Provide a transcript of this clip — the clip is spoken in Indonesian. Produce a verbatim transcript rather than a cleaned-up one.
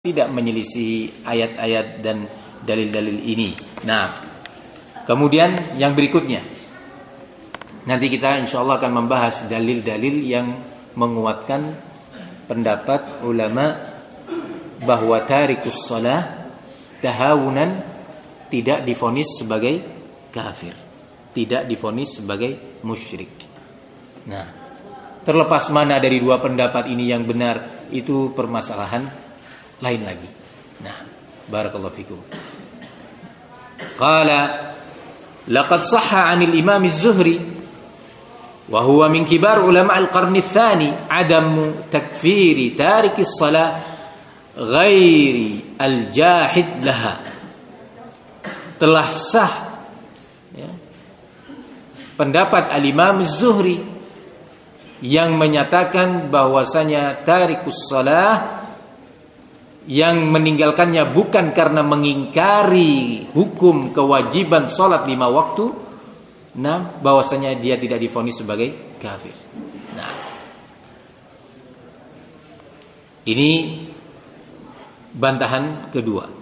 tidak menyelisih ayat-ayat dan dalil-dalil ini. Nah, kemudian yang berikutnya, nanti kita insya Allah akan membahas dalil-dalil yang menguatkan pendapat ulama bahwa tarikus shalah tahawunan tidak divonis sebagai kafir, tidak divonis sebagai musyrik. Nah, terlepas mana dari dua pendapat ini yang benar, itu permasalahan lain lagi. Nah, barakallahu fikum. Qala laqad sahha 'anil Imam Az-Zuhri wa huwa min kibar ulama al-qarn ats-tsani 'adamu takfiri tariki as-shalah ghairi al-jahid laha. Telah sah ya, pendapat al-Imam Az-Zuhri yang menyatakan bahwasanya tarikus shalah yang meninggalkannya bukan karena mengingkari hukum kewajiban sholat lima waktu, nah bahwasanya dia tidak divonis sebagai kafir. Nah, ini bantahan kedua.